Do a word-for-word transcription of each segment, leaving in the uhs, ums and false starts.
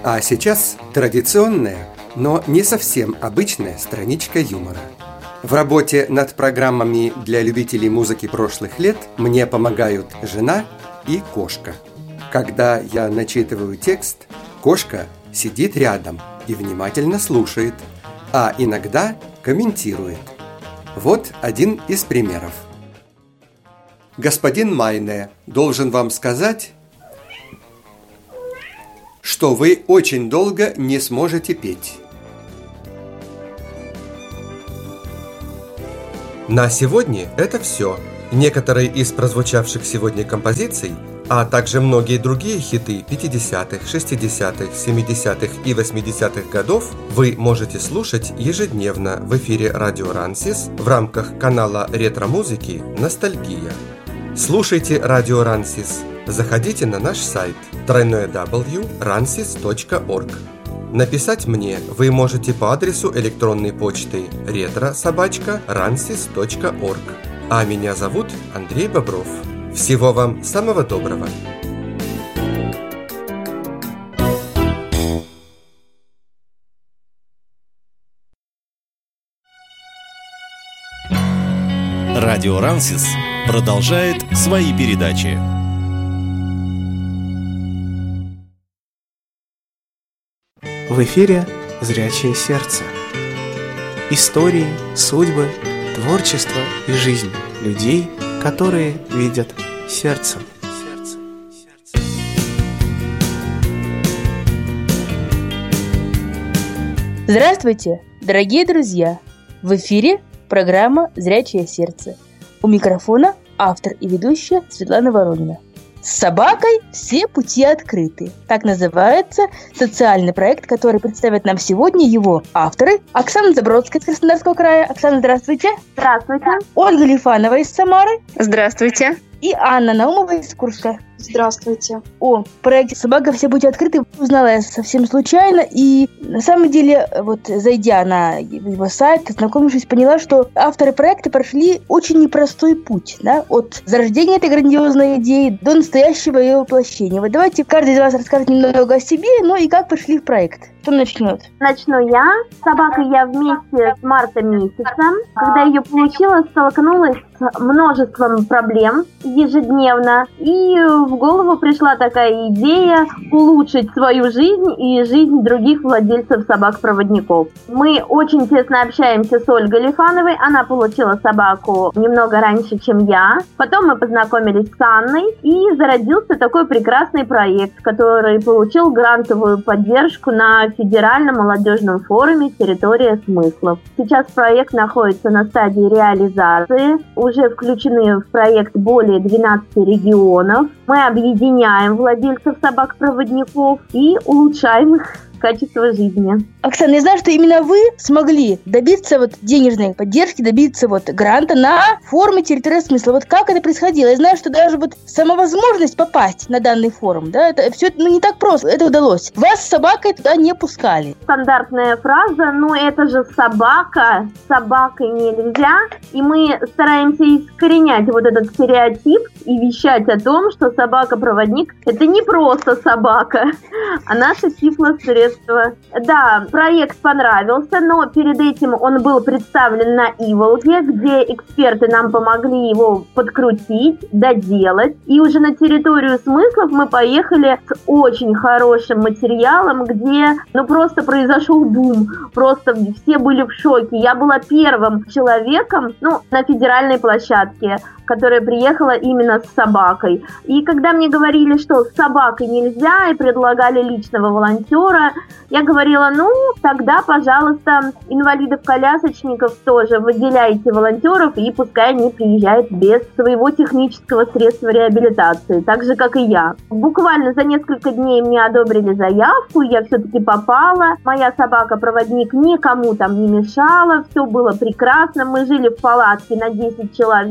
А сейчас традиционная, но не совсем обычная страничка юмора. В работе над программами для любителей музыки прошлых лет мне помогают жена и кошка. Когда я начитываю текст, кошка сидит рядом и внимательно слушает, а иногда комментирует. Вот один из примеров. Господин Майне должен вам сказать, что вы очень долго не сможете петь. На сегодня это все. Некоторые из прозвучавших сегодня композиций, а также многие другие хиты пятидесятых, шестидесятых, семидесятых и восьмидесятых годов вы можете слушать ежедневно в эфире Радио Рансис в рамках канала ретро-музыки «Ностальгия». Слушайте Радио Рансис. Заходите на наш сайт дабл ю дабл ю дабл ю точка рансис точка орг. Написать мне вы можете по адресу электронной почты ретро собака рансис точка орг. А меня зовут Андрей Бобров. Всего вам самого доброго. Радио Рансис продолжает свои передачи. В эфире «Зрячее сердце». Истории, судьбы, творчество и жизнь людей, которые видят сердцем. Здравствуйте, дорогие друзья! В эфире программа «Зрячее сердце». У микрофона автор и ведущая Светлана Воронина. С собакой все пути открыты. Так называется социальный проект, который представят нам сегодня его авторы. Оксана Забродская из Краснодарского края. Оксана, здравствуйте. Здравствуйте. Ольга Лифанова из Самары. Здравствуйте. И Анна Наумова из Курска. Здравствуйте. О проекте «Собака. Все пути открыты» узнала я совсем случайно. И на самом деле, вот зайдя на его сайт, ознакомившись, поняла, что авторы проекта прошли очень непростой путь. Да? От зарождения этой грандиозной идеи до настоящего ее воплощения. Вот давайте каждый из вас расскажет немного о себе, ну и как пришли в проект. Кто начнет? Начну я. С собакой я вместе с марта месяца. Когда ее получила, столкнулась с множеством проблем ежедневно. И в голову пришла такая идея улучшить свою жизнь и жизнь других владельцев собак-проводников. Мы очень тесно общаемся с Ольгой Лифановой. Она получила собаку немного раньше, чем я. Потом мы познакомились с Анной. И зародился такой прекрасный проект, который получил грантовую поддержку на Федеральном молодежном форуме «Территория смыслов». Сейчас проект находится на стадии реализации. Уже включены в проект более двенадцати регионов. Мы объединяем владельцев собак-проводников и улучшаем их качество жизни. Оксана, я знаю, что именно вы смогли добиться вот денежной поддержки, добиться вот гранта на форуме «Территория смысла». Вот как это происходило? Я знаю, что даже вот сама возможность попасть на данный форум, да, это все ну, не так просто, это удалось. Вас с собакой туда не пускали. Стандартная фраза, ну это же собака, с собакой нельзя. И мы стараемся искоренять вот этот стереотип и вещать о том, что собака-проводник – это не просто собака, а наше тифлосредство. Да, проект понравился, но перед этим он был представлен на Иволге, где эксперты нам помогли его подкрутить, доделать. И уже на территорию смыслов мы поехали с очень хорошим материалом, где ну просто произошел бум. Просто все были в шоке. Я была первым человеком ну, на федеральной площадке, которая приехала именно с собакой. И когда мне говорили, что с собакой нельзя, и предлагали личного волонтера, я говорила, ну, тогда, пожалуйста, инвалидов-колясочников тоже выделяйте волонтеров, и пускай они приезжают без своего технического средства реабилитации, так же, как и я. Буквально за несколько дней мне одобрили заявку, я все-таки попала. Моя собака-проводник никому там не мешала, все было прекрасно. Мы жили в палатке на десять человек.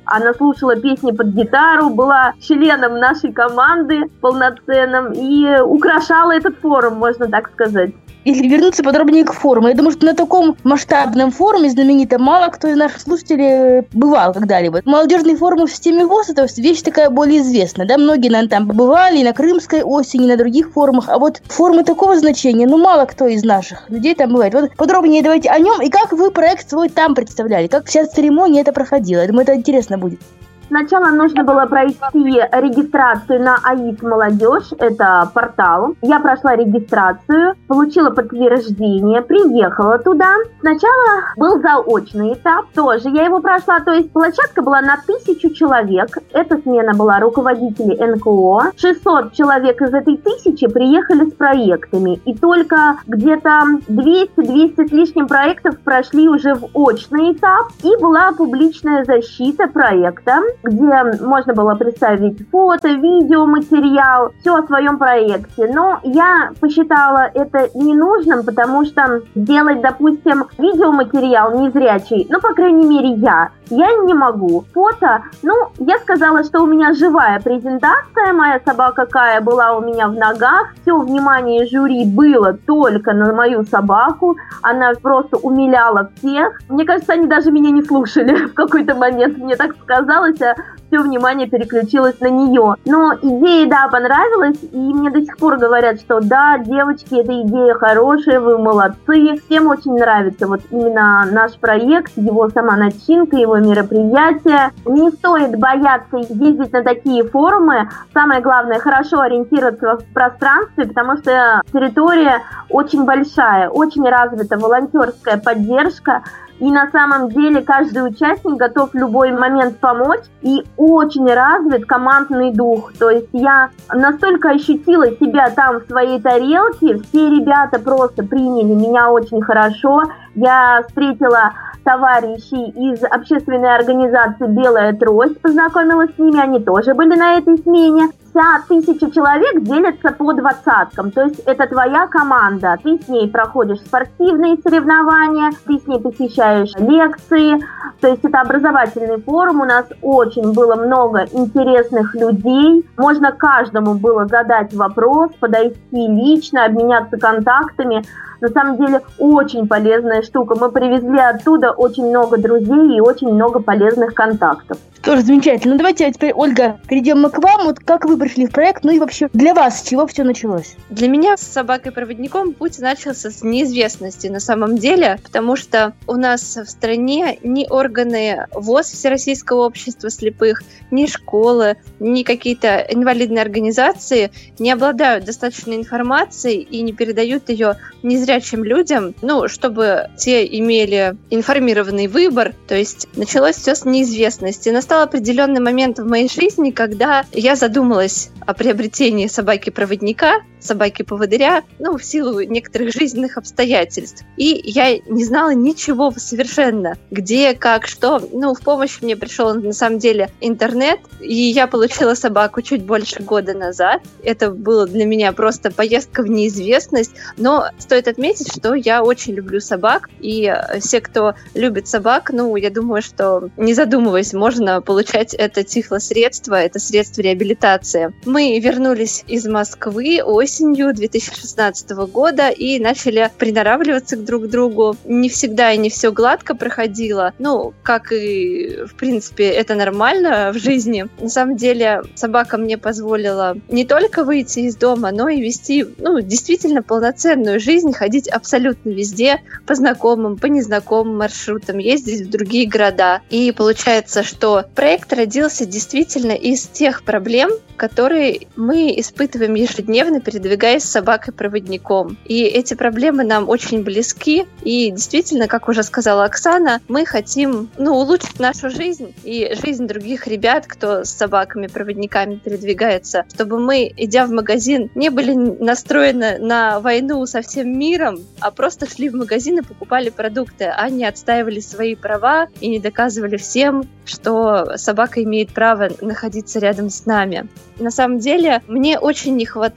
она слушала песни под гитару, была членом нашей команды полноценным и украшала этот форум, можно так сказать. Если вернуться подробнее к форуму, я думаю, что на таком масштабном форуме знаменитом мало кто из наших слушателей бывал когда-либо. Молодежные форумы в системе ВОС — это вещь такая более известная, да, многие, наверное, там побывали, и на Крымской осени, и на других форумах, а вот форумы такого значения, ну, мало кто из наших людей там бывает. Вот подробнее давайте о нем, и как вы проект свой там представляли, как вся церемония это проходила, я думаю, это интересно будет. Сначала нужно было пройти регистрацию на АИС «Молодежь», это портал. Я прошла регистрацию, получила подтверждение, приехала туда. Сначала был заочный этап, тоже я его прошла, то есть площадка была на тысячу человек. Эта смена была руководителей эн ка о. шестьсот человек из этой тысячи приехали с проектами, и только где-то двести-двести с лишним проектов прошли уже в очный этап, и была публичная защита проекта, где можно было представить фото, видео, материал, все о своем проекте. Но я посчитала это ненужным, потому что делать, допустим, видеоматериал незрячий, ну, по крайней мере, я, я не могу. Фото, ну, я сказала, что у меня живая презентация, моя собака Кая была у меня в ногах, все внимание жюри было только на мою собаку, она просто умиляла всех. Мне кажется, они даже меня не слушали в какой-то момент, мне так показалось, все внимание переключилось на нее. Но идея, да, понравилась, и мне до сих пор говорят, что да, девочки, эта идея хорошая, вы молодцы. Всем очень нравится вот именно наш проект, его сама начинка, его мероприятие. Не стоит бояться ездить на такие форумы. Самое главное, хорошо ориентироваться в пространстве, потому что территория очень большая, очень развита волонтерская поддержка. И на самом деле каждый участник готов в любой момент помочь, и очень развит командный дух. То есть я настолько ощутила себя там в своей тарелке, все ребята просто приняли меня очень хорошо. Я встретила товарищей из общественной организации «Белая трость», познакомилась с ними, они тоже были на этой смене. Вся тысяча человек делятся по двадцаткам, то есть это твоя команда, ты с ней проходишь спортивные соревнования, ты с ней посещаешь лекции, то есть это образовательный форум, у нас очень было много интересных людей, можно каждому было задать вопрос, подойти лично, обменяться контактами. На самом деле очень полезная штука. Мы привезли оттуда очень много друзей и очень много полезных контактов. Тоже замечательно. Ну, давайте теперь, Ольга, перейдем мы к вам. Вот как вы пришли в проект, ну и вообще для вас с чего все началось? Для меня с собакой-проводником путь начался с неизвестности на самом деле, потому что у нас в стране ни органы ВОС, Всероссийского общества слепых, ни школы, ни какие-то инвалидные организации не обладают достаточной информацией и не передают ее незрячим людям, ну, чтобы те имели информированный выбор. То есть началось все с неизвестности. Настал определенный момент в моей жизни, когда я задумалась о приобретении собаки-проводника, собаки-поводыря, ну, в силу некоторых жизненных обстоятельств. И я не знала ничего совершенно, где, как, что. Ну, в помощь мне пришел, на самом деле, интернет, и я получила собаку чуть больше года назад. Это было для меня просто поездка в неизвестность, но стоит отметить, что я очень люблю собак, и все, кто любит собак, ну, я думаю, что, не задумываясь, можно получать это тифлосредство, это средство реабилитации. Мы вернулись из Москвы осенью две тысячи шестнадцатого года и начали приноравливаться к друг другу. Не всегда и не все гладко проходило, ну, как и, в принципе, это нормально в жизни. На самом деле, собака мне позволила не только выйти из дома, но и вести, ну, действительно полноценную жизнь, ходить абсолютно везде, по знакомым, по незнакомым маршрутам, ездить в другие города. И получается, что проект родился действительно из тех проблем, которые мы испытываем ежедневно, передвигаясь с собакой-проводником. И эти проблемы нам очень близки. И действительно, как уже сказала Оксана, мы хотим, ну, улучшить нашу жизнь и жизнь других ребят, кто с собаками-проводниками передвигается, чтобы мы, идя в магазин, не были настроены на войну со всем миром, а просто шли в магазин и покупали продукты, а не отстаивали свои права и не доказывали всем, что собака имеет право находиться рядом с нами. На самом деле, мне очень не хватало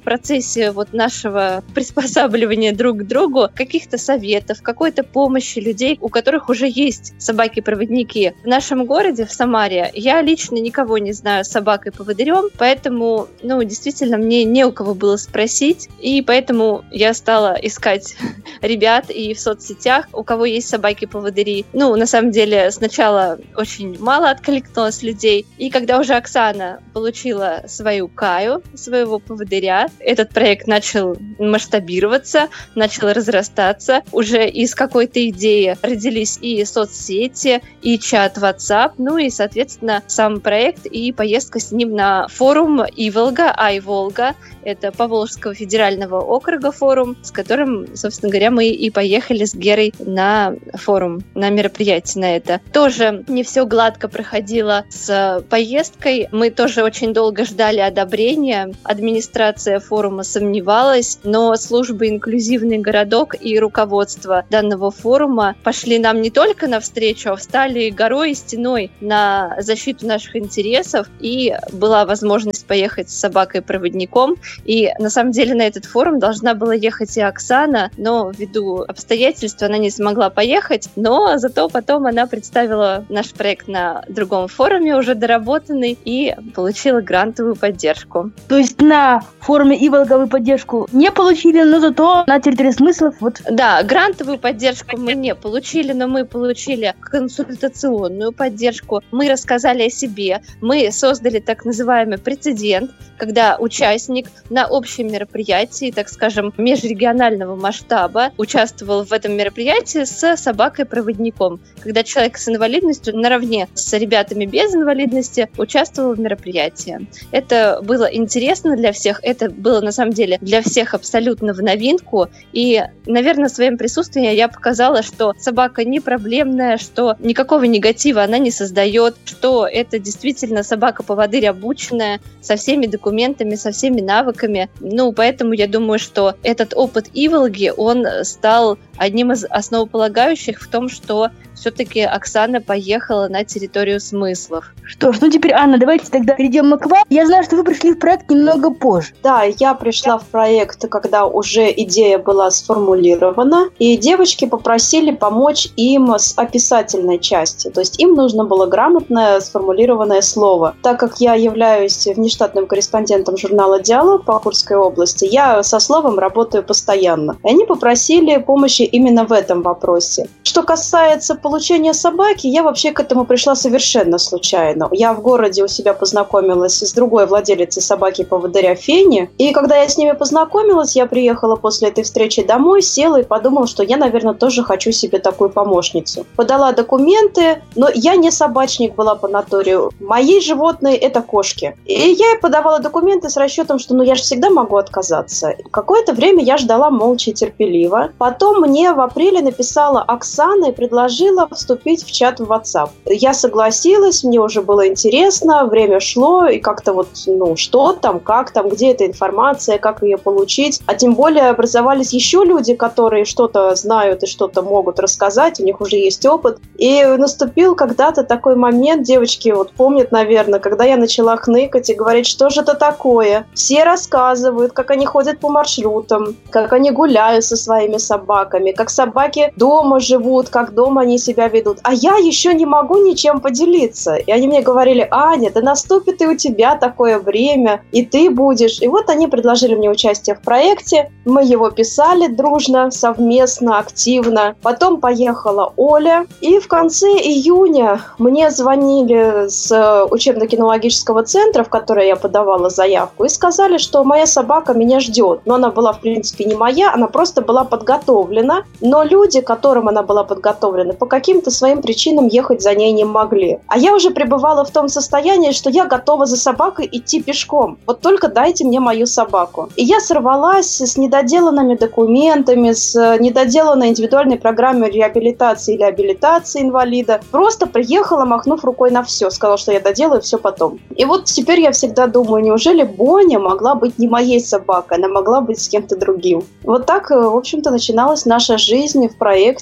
в процессе вот нашего приспосабливания друг к другу каких-то советов, какой-то помощи людей, у которых уже есть собаки-проводники. В нашем городе, в Самаре, я лично никого не знаю с собакой-поводырем, поэтому, ну, действительно, мне не у кого было спросить, и поэтому я стала искать ребят и в соцсетях, у кого есть собаки-поводыри. Ну, на самом деле, сначала очень мало откликнулось людей, и когда уже Оксана получила свою Каю, своего поводыря, этот проект начал масштабироваться, начал разрастаться. Уже из какой-то идеи родились и соцсети, и чат WhatsApp, ну и, соответственно, сам проект и поездка с ним на форум Иволга, Айволга. Это Поволжского федерального округа форум, с которым, собственно говоря, мы и поехали с Герой на форум, на мероприятие на это. Тоже не все гладко проходило с поездкой. Мы тоже очень долго ждали одобрения. Администрация форума сомневалась, но служба «Инклюзивный городок» и руководство данного форума пошли нам не только навстречу, а встали горой и стеной на защиту наших интересов, и была возможность поехать с собакой-проводником. И на самом деле на этот форум должна была ехать и Оксана, но ввиду обстоятельств она не смогла поехать, но зато потом она представила наш проект на другом форуме, уже доработанный, и получила грантовую поддержку. То есть на форуме Иволга вы поддержку не получили, но зато на территории смыслов вот... Да, грантовую поддержку мы не получили, но мы получили консультационную поддержку, мы рассказали о себе, мы создали так называемый прецедент, когда участник на общем мероприятии, так скажем, межрегионального масштаба участвовал в этом мероприятии с собакой-проводником, когда человек с инвалидностью наравне с ребятами без инвалидности участвовал в мероприятии. Это было интересно для всех, это было на самом деле для всех абсолютно в новинку, и, наверное, своим присутствием я показала, что собака не проблемная, что никакого негатива она не создает, что это действительно собака-поводырь обученная, со всеми документами, со всеми навыками. Ну, поэтому я думаю, что этот опыт Иволги, он стал одним из основополагающих в том, что все-таки Оксана поехала на территорию смыслов. Что ж, ну теперь, Анна, давайте тогда перейдем к вам. Я знаю, что вы пришли в проект немного позже. Да, я пришла в проект, когда уже идея была сформулирована, и девочки попросили помочь им с описательной части. То есть им нужно было грамотное сформулированное слово. Так как я являюсь внештатным корреспондентом журнала «Диалог» по Курской области, я со словом работаю постоянно. И они попросили помощи именно в этом вопросе. Что касается получения собаки, я вообще к этому пришла совершенно случайно. Я в городе у себя познакомилась с другой владелицей собаки-поводыря Фени, и когда я с ними познакомилась, я приехала после этой встречи домой, села и подумала, что я, наверное, тоже хочу себе такую помощницу. Подала документы, но я не собачник была по натуре. Мои животные – это кошки. И я подавала документы с расчетом, что ну я же всегда могу отказаться. Какое-то время я ждала молча и терпеливо. Потом мне в апреле написала Оксана и предложила вступить в чат в WhatsApp. Я согласилась, мне уже было интересно, время шло, и как-то вот, ну, что там, как там, где эта информация, как ее получить. А тем более образовались еще люди, которые что-то знают и что-то могут рассказать, у них уже есть опыт. И наступил когда-то такой момент, девочки вот помнят, наверное, когда я начала хныкать и говорить, что же это такое. Все рассказывают, как они ходят по маршрутам, как они гуляют со своими собаками, как собаки дома живут, как дома они себя ведут. А я еще не могу ничем поделиться. И они мне говорили: Аня, да наступит и у тебя такое время, и ты будешь. И вот они предложили мне участие в проекте. Мы его писали дружно, совместно, активно. Потом поехала Оля. И в конце июня мне звонили с учебно-кинологического центра, в который я подавала заявку, и сказали, что моя собака меня ждет. Но она была, в принципе, не моя, она просто была подготовлена. Но люди, которым она была подготовлена, по каким-то своим причинам ехать за ней не могли. А я уже пребывала в том состоянии, что я готова за собакой идти пешком. Вот только дайте мне мою собаку. И я сорвалась с недоделанными документами, с недоделанной индивидуальной программой реабилитации или абилитации инвалида. Просто приехала, махнув рукой на все. Сказала, что я доделаю все потом. И вот теперь я всегда думаю, неужели Боня могла быть не моей собакой, она могла быть с кем-то другим. Вот так, в общем-то, начиналась наша жизнь в проекте.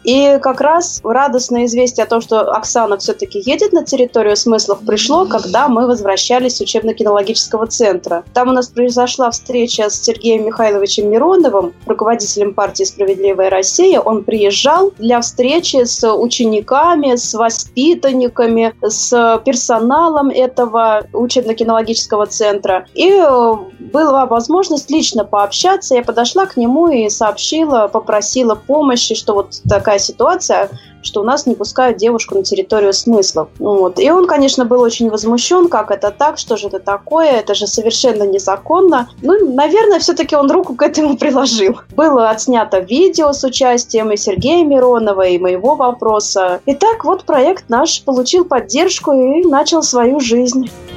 И как раз радостное известие о том, что Оксана все-таки едет на территорию смыслов, пришло, когда мы возвращались с учебно-кинологического центра. Там у нас произошла встреча с Сергеем Михайловичем Мироновым, руководителем партии «Справедливая Россия». Он приезжал для встречи с учениками, с воспитанниками, с персоналом этого учебно-кинологического центра. И была возможность лично пообщаться. Я подошла к нему и сообщила, попросила помощи, что вот такая ситуация, что у нас не пускают девушку на территорию смыслов. Вот. И он, конечно, был очень возмущен, как это так, что же это такое, это же совершенно незаконно. Ну, наверное, все-таки он руку к этому приложил. Было отснято видео с участием и Сергея Миронова, и моего вопроса. Итак, вот проект наш получил поддержку и начал свою жизнь.